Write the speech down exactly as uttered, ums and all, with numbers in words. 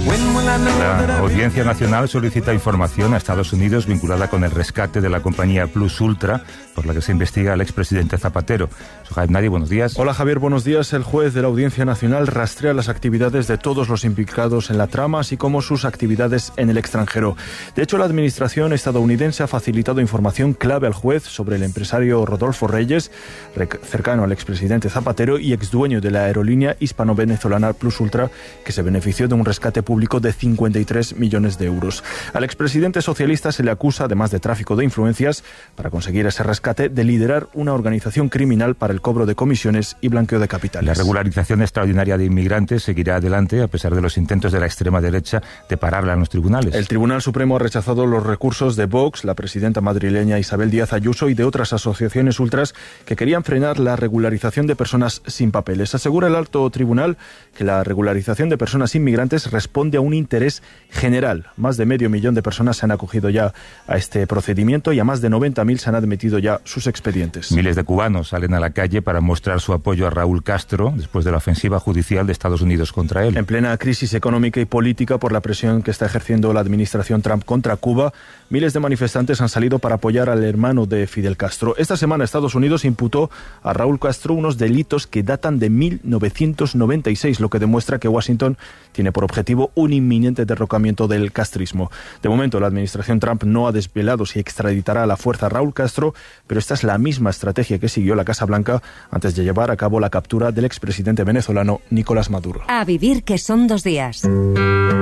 La Audiencia Nacional solicita información a Estados Unidos vinculada con el rescate de la compañía Plus Ultra, por la que se investiga al expresidente Zapatero. Sujaib Nadi, buenos días. Hola Javier, buenos días. El juez de la Audiencia Nacional rastrea las actividades de todos los implicados en la trama, así como sus actividades en el extranjero. De hecho, la administración estadounidense ha facilitado información clave al juez sobre el empresario Rodolfo Reyes, cercano al expresidente Zapatero y exdueño de la aerolínea hispano-venezolana Plus Ultra, que se benefició de un rescate público de cincuenta y tres millones de euros. Al expresidente socialista se le acusa, además de tráfico de influencias, para conseguir ese rescate, de liderar una organización criminal para el cobro de comisiones y blanqueo de capitales. La regularización extraordinaria de inmigrantes seguirá adelante a pesar de los intentos de la extrema derecha de pararla en los tribunales. El Tribunal Supremo ha rechazado los recursos de Vox, la presidenta madrileña Isabel Díaz Ayuso y de otras asociaciones ultras que querían frenar la regularización de personas sin papeles. Asegura el alto tribunal que la regularización de personas inmigrantes responde a un interés general. Más de medio millón de personas se han acogido ya a este procedimiento y a más de noventa mil se han admitido ya sus expedientes. Miles de cubanos salen a la calle para mostrar su apoyo a Raúl Castro después de la ofensiva judicial de Estados Unidos contra él. En plena crisis económica y política por la presión que está ejerciendo la administración Trump contra Cuba, miles de manifestantes han salido para apoyar al hermano de Fidel Castro. Esta semana Estados Unidos imputó a Raúl Castro unos delitos que datan de mil novecientos noventa y seis, lo que demuestra que Washington tiene por objetivo un inminente derrocamiento del castrismo. De momento, la administración Trump no ha desvelado si extraditará a la fuerza a Raúl Castro, pero esta es la misma estrategia que siguió la Casa Blanca antes de llevar a cabo la captura del expresidente venezolano Nicolás Maduro. A vivir que son dos días.